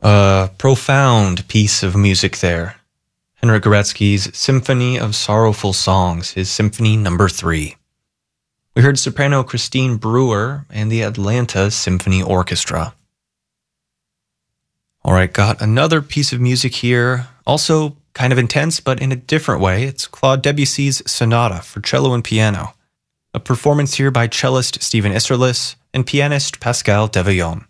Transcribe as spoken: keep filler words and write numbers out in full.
A profound piece of music there. Henryk Goretzky's Symphony of Sorrowful Songs, his Symphony Number Three. We heard soprano Christine Brewer and the Atlanta Symphony Orchestra. All right, got another piece of music here, also kind of intense, but in a different way. It's Claude Debussy's Sonata for cello and piano. A performance here by cellist Stephen Isserlis and pianist Pascal Deveillon.